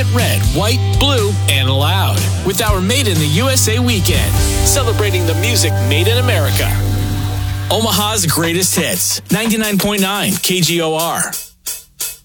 Red, white, blue, and loud with our Made in the USA weekend, celebrating the music made in America. Omaha's greatest hits, 99.9 KGOR.